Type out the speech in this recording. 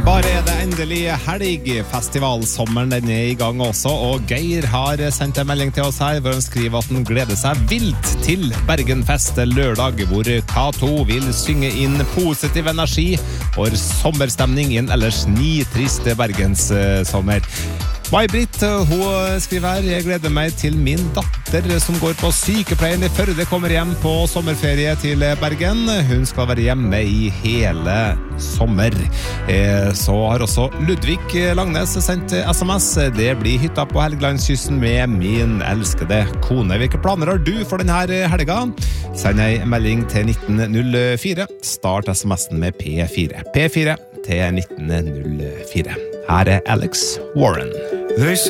Bare er det endelig helg. Festivalsommeren den er i gang også, og Geir har sendt en melding til oss her, hvor han skriver at han gleder seg vilt til Bergenfest lørdag, hvor K2 vil synge inn positiv energi for sommerstemning i en ellers nitrist Bergens sommer. Mai-Britt, hun skriver her: jeg gleder meg til min datter som går på sykepleien i Førde kommer hjem på sommerferie til Bergen. Hun skal være hjemme i hele sommer. Så har også Ludvig Langnes sendt SMS. Det blir hytta på Helgelandskysten med min elskede kone. Hvilke planer har du for denne helga? Send en melding til 1904. Start sms'en med P4. P4 til 1904. Her er Alex Warren. They say